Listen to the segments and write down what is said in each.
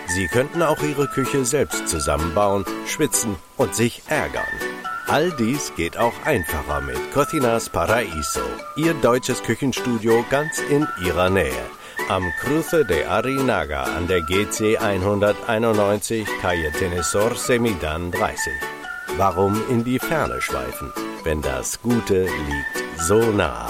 Sie könnten auch Ihre Küche selbst zusammenbauen, schwitzen und sich ärgern. All dies geht auch einfacher mit Cocinas Paraíso, Ihr deutsches Küchenstudio ganz in Ihrer Nähe. Am Cruce de Arinaga an der GC 191, Calle Tenesor Semidan 30. Warum in die Ferne schweifen, wenn das Gute liegt so nah?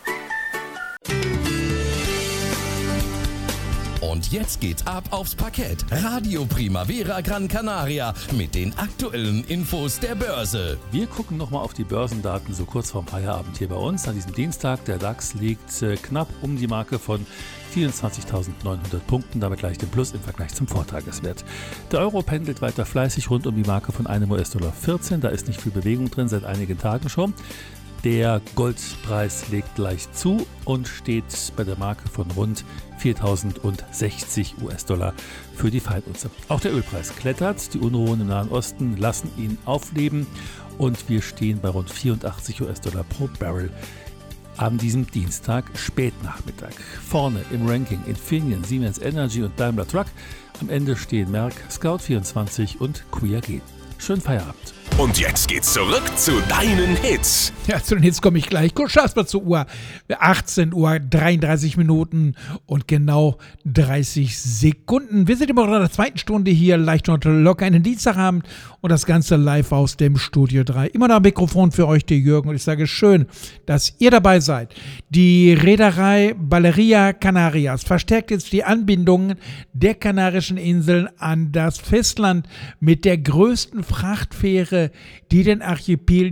Und jetzt geht's ab aufs Parkett. Radio Primavera Gran Canaria mit den aktuellen Infos der Börse. Wir gucken nochmal auf die Börsendaten so kurz vorm Feierabend hier bei uns. An diesem Dienstag, der DAX liegt knapp um die Marke von 24.900 Punkten, damit leicht im Plus im Vergleich zum Vortageswert. Der Euro pendelt weiter fleißig rund um die Marke von einem US-Dollar 14. Da ist nicht viel Bewegung drin, seit einigen Tagen schon. Der Goldpreis legt leicht zu und steht bei der Marke von rund 4.060 US-Dollar für die Feinunze. Auch der Ölpreis klettert, die Unruhen im Nahen Osten lassen ihn aufleben und wir stehen bei rund 84 US-Dollar pro Barrel an diesem Dienstag Spätnachmittag. Vorne im Ranking Infineon, Siemens Energy und Daimler Truck. Am Ende stehen Merck, Scout24 und QIAG. Schönen Feierabend. Und jetzt geht's zurück zu deinen Hits. Ja, zu den Hits komme ich gleich. Kurz Schaßbar zur Uhr. 18 Uhr, 33 Minuten und genau 30 Sekunden. Wir sind immer noch in der zweiten Stunde hier, leicht und locker in den Dienstagabend und das Ganze live aus dem Studio 3. Immer noch am Mikrofon für euch, der Jürgen. Und ich sage schön, dass ihr dabei seid. Die Reederei Balearia Canarias verstärkt jetzt die Anbindungen der Kanarischen Inseln an das Festland mit der größten Frachtfähre, die den Archipel